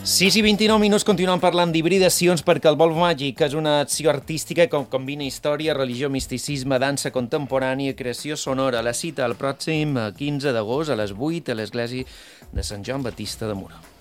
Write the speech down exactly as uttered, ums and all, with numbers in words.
sis i vint-i-nou minuts continuem parlant d'hibridacions perquè el Bol Màgic és una acció artística que combina història, religió, misticisme, dansa contemporània, creació sonora. La cita el pròxim quinze d'agost a les vuit a l'església de Sant Joan Baptista de Muro.